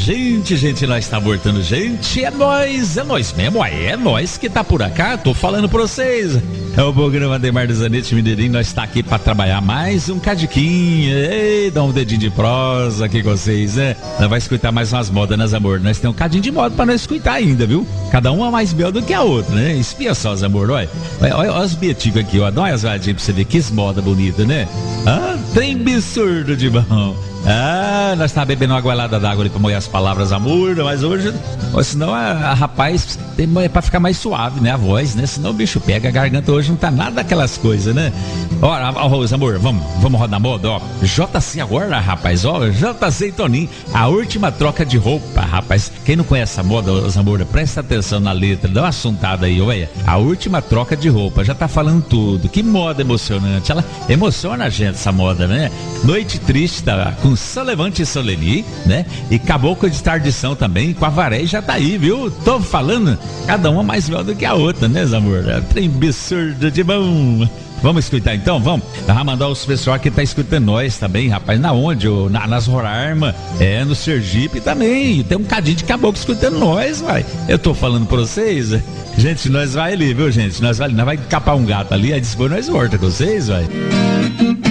Gente, nós tá voltando, gente, é nós mesmo, é nós que tá por cá, tô falando pra vocês. É o programa Ademar do Zanetti Mineirinho, nós tá aqui pra trabalhar mais um cadiquinho, ei, dá um dedinho de prosa aqui com vocês, né? Nós vai escutar mais umas modas, né, amor? Nós temos um cadinho de moda pra nós escutar ainda, viu? Cada uma mais bela do que a outra, né? Espia só, amor, olha os betigos aqui, ó, dá uma olhadinha pra você ver que moda bonita, né? Ah, tem absurdo de bom. Ah, nós tá bebendo uma goelada d'água ali pra molhar as palavras, amor, mas hoje, senão rapaz, é pra ficar mais suave, né, a voz, né, senão o bicho pega, a garganta hoje não tá nada daquelas coisas, né. Ó, Rose, amor, vamos rodar moda, ó, JC agora, rapaz, ó, JC e Toninho, a última troca de roupa, rapaz, quem não conhece essa moda, amor, presta atenção na letra, dá uma assuntada aí, olha, a última troca de roupa, já tá falando tudo, que moda emocionante, ela emociona a gente, essa moda, né, Noite Triste, tá com Solevante e Soleni, né? E Caboclo de Tardição também, com a Varé já tá aí, viu? Tô falando, cada uma mais bela do que a outra, né, amor? Trem absurdo de bom. Vamos escutar então? Vamos mandar os pessoal que tá escutando nós também, rapaz. Na onde? Nas Roraima, no Sergipe também. Tem um cadinho de caboclo escutando nós, vai. Eu tô falando pra vocês. Gente, nós vai ali, viu, gente? Nós vai capar um gato ali, aí depois nós volta com vocês, vai.